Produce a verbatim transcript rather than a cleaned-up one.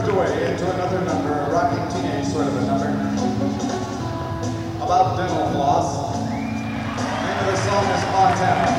drift away into another number, a rocking teenage sort of a number, about dental floss. The name of the song is Montana.